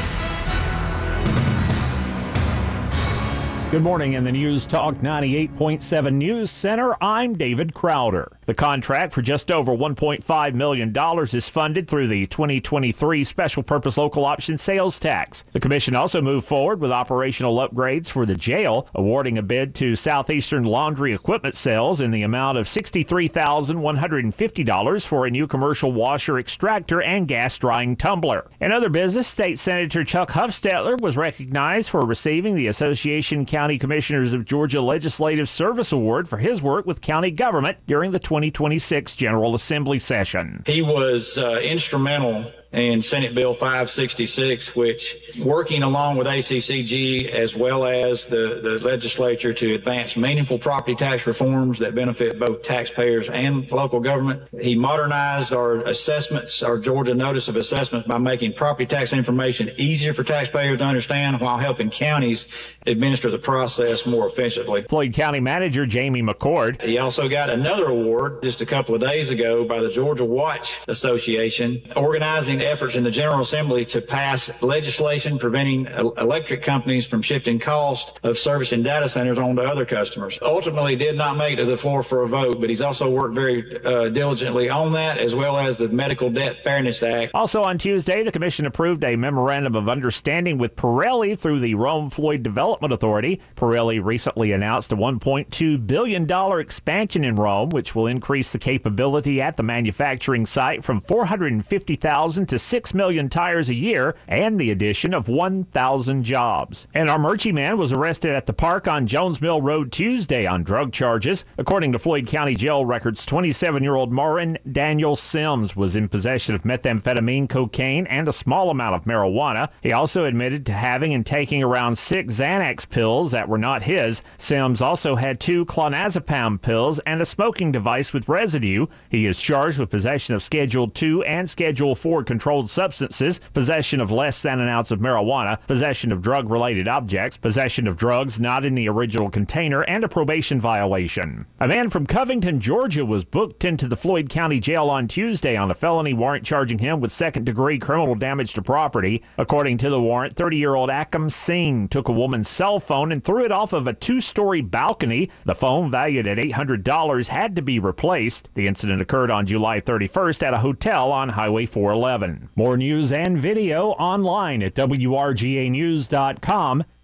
Good morning in the News Talk ninety-eight point seven News Center. I'm David Crowder. The contract for just over one point five million dollars is funded through the twenty twenty-three Special Purpose Local Option Sales Tax. The Commission also moved forward with operational upgrades for the jail, awarding a bid to Southeastern Laundry Equipment Sales in the amount of sixty-three thousand one hundred fifty dollars for a new commercial washer extractor and gas drying tumbler. In other business, State Senator Chuck Hufstetler was recognized for receiving the Association County Commissioners of Georgia Legislative Service Award for his work with county government during the twenty twenty-six General Assembly session. He was uh, instrumental in Senate Bill five sixty-six, which, working along with A C C G as well as the, the legislature to advance meaningful property tax reforms that benefit both taxpayers and local government. He modernized our assessments, our Georgia Notice of Assessment, by making property tax information easier for taxpayers to understand while helping counties administer the process more efficiently. Floyd County Manager Jamie McCord. He also got another award just a couple of days ago by the Georgia Watch Association, organizing efforts in the General Assembly to pass legislation preventing electric companies from shifting cost of servicing data centers onto other customers. Ultimately did not make it to the floor for a vote, but he's also worked very uh, diligently on that, as well as the Medical Debt Fairness Act. Also on Tuesday, the Commission approved a memorandum of understanding with Pirelli through the Rome Floyd Development Authority. Pirelli recently announced a one point two billion dollars expansion in Rome, which will increase the capability at the manufacturing site from four hundred fifty thousand to six million tires a year, and the addition of one thousand jobs. An Armurchie man was arrested at the park on Jones Mill Road Tuesday on drug charges. According to Floyd County Jail records, twenty-seven-year-old Marin Daniel Sims was in possession of methamphetamine, cocaine, and a small amount of marijuana. He also admitted to having and taking around six Xanax pills that were not his. Sims also had two clonazepam pills and a smoking device with residue. He is charged with possession of Schedule two and Schedule four controlled substances, possession of less than an ounce of marijuana, possession of drug-related objects, possession of drugs not in the original container, and a probation violation. A man from Covington, Georgia was booked into the Floyd County Jail on Tuesday on a felony warrant charging him with second-degree criminal damage to property. According to the warrant, thirty-year-old Akam Singh took a woman's cell phone and threw it off of a two-story balcony. The phone, valued at eight hundred dollars, had to be replaced. The incident occurred on July thirty-first at a hotel on Highway four eleven. More news and video online at W R G A news dot com.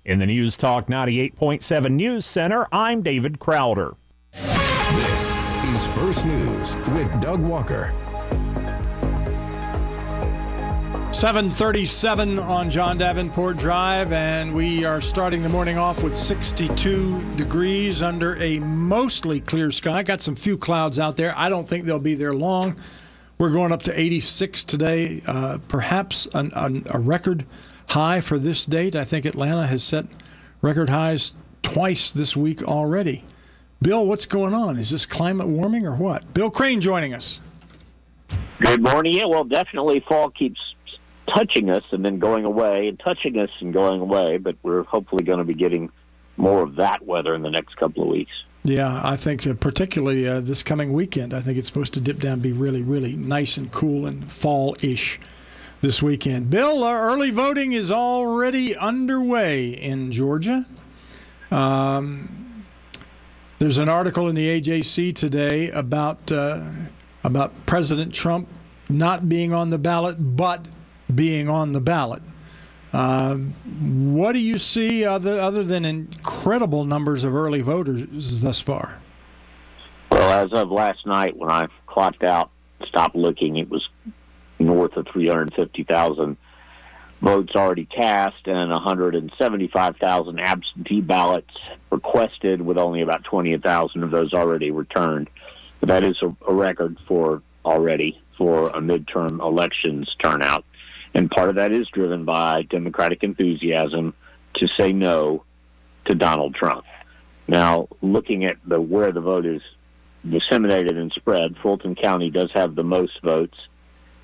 In the News Talk ninety-eight point seven News Center, I'm David Crowder. This is First News with Doug Walker. seven thirty-seven on John Davenport Drive, and we are starting the morning off with sixty-two degrees under a mostly clear sky. Got some few clouds out there. I don't think they'll be there long. We're going up to eighty-six today, uh, perhaps an, an, a record high for this date. I think Atlanta has set record highs twice this week already. Bill, what's going on? Is this climate warming or what? Bill Crane joining us. Good morning. Yeah, well, definitely fall keeps touching us and then going away, and touching us and going away, but we're hopefully going to be getting more of that weather in the next couple of weeks. Yeah, I think uh, particularly uh, this coming weekend, I think it's supposed to dip down and be really, really nice and cool and fall-ish this weekend. Bill, our early voting is already underway in Georgia. Um, there's an article in the A J C today about uh, about President Trump not being on the ballot, but being on the ballot. Um, what do you see other other than incredible numbers of early voters thus far? Well, as of last night, when I clocked out, stopped looking, it was north of three hundred fifty thousand votes already cast and one hundred seventy-five thousand absentee ballots requested, with only about twenty thousand of those already returned. But that is a, a record for already for a midterm elections turnout. And part of that is driven by Democratic enthusiasm to say no to Donald Trump. Now, looking at the where the vote is disseminated and spread, Fulton County does have the most votes